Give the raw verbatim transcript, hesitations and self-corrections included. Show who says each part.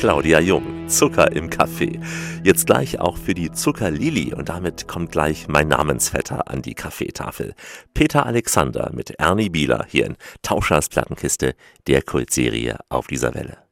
Speaker 1: Claudia Jung, Zucker im Kaffee. Jetzt gleich auch für die Zuckerlili und damit kommt gleich mein Namensvetter an die Kaffeetafel. Peter Alexander mit Ernie Bieler hier in Tauschers Plattenkiste, der Kultserie auf dieser Welle.